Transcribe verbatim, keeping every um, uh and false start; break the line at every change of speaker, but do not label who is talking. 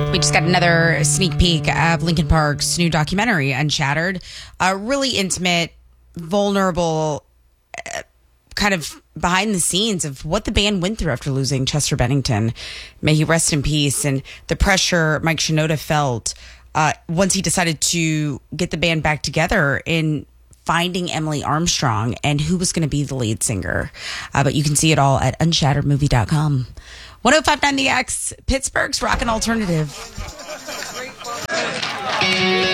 We just got another sneak peek of Linkin Park's new documentary, Unshattered. A really intimate, vulnerable, uh, kind of behind the scenes of what the band went through after losing Chester Bennington. May he rest in peace. And the pressure Mike Shinoda felt uh, once he decided to get the band back together in finding Emily Armstrong and who was going to be the lead singer. Uh, but you can see it all at unshattered movie dot com. one oh five point nine The X, Pittsburgh's Rockin' Alternative.